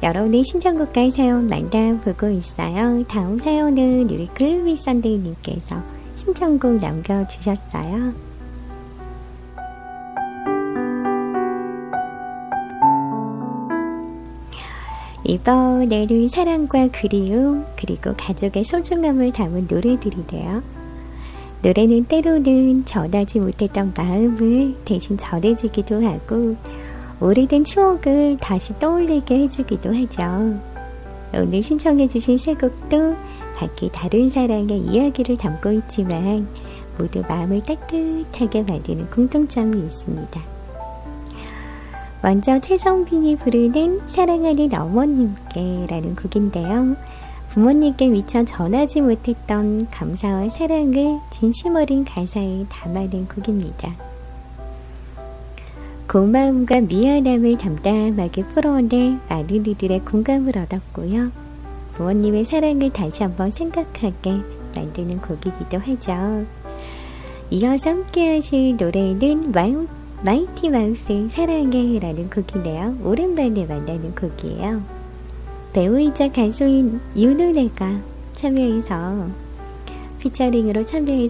여러분의 신청곡과 사연 만나보고 있어요. 다음 사연은 우리 글루비 선데이님께서 신청곡 남겨주셨어요. 이번에는 사랑과 그리움 그리고 가족의 소중함을 담은 노래들이래요. 노래는 때로는 전하지 못했던 마음을 대신 전해주기도 하고 오래된 추억을 다시 떠올리게 해주기도 하죠. 오늘 신청해주신 세 곡도 각기 다른 사랑의 이야기를 담고 있지만 모두 마음을 따뜻하게 만드는 공통점이 있습니다. 먼저 최성빈이 부르는 사랑하는 어머님께 라는 곡인데요. 부모님께 미처 전하지 못했던 감사와 사랑을 진심 어린 가사에 담아낸 곡입니다. 고마움과 미안함을 담담하게 풀어내 많은 이들의 공감을 얻었고요. 부모님의 사랑을 다시 한번 생각하게 만드는 곡이기도 하죠. 이어서 함께 하실 노래는 마이티 마우스의 사랑해 라는 곡이네요. 오랜만에 만나는 곡이에요. 배우이자 가수인 윤은혜가 참여해서 피처링으로 참여해서